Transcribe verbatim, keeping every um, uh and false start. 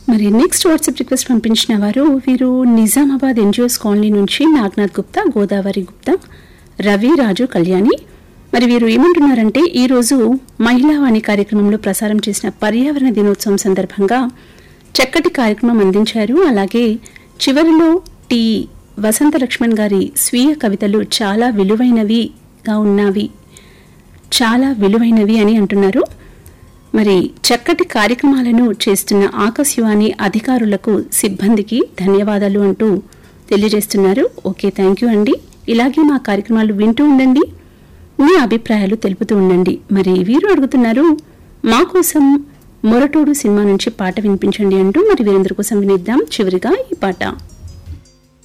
మరి next WhatsApp request పంపించిన వారు వీరు నిజామాబాద్ ఎన్జిఓస్ కాలనీ నుంచి నాగనాథ్ గుప్తా, గోదావరి గుప్తా, రవి, రాజు, కళ్యాణి. మరి వీరు ఏమంటున్నారంటే ఈరోజు మహిళావాణి కార్యక్రమంలో ప్రసారం చేసిన పర్యావరణ దినోత్సవం సందర్భంగా చక్కటి కార్యక్రమం అందించారు. అలాగే చివరిలో టి వసంత లక్ష్మణ్ గారి స్వీయ కవితలు చాలా విలువైనవిగా ఉన్నవి చాలా విలువైనవి అని అంటున్నారు. మరి చక్కటి కార్యక్రమాలను చేస్తున్న ఆకాశవాణి అధికారులకు, సిబ్బందికి ధన్యవాదాలు అంటూ తెలియజేస్తున్నారు. ఓకే, థ్యాంక్ యూ అండి. ఇలాగే మా కార్యక్రమాలు వింటూ ఉండండి, మీ అభిప్రాయాలు తెలుపుతూ ఉండండి. మరి వీరు అడుగుతున్నారు మా కోసం మొరటోడు సినిమా నుంచి పాట వినిపించండి అంటూ. మరి వీరందరి కోసం వినిద్దాం చివరిగా ఈ పాట.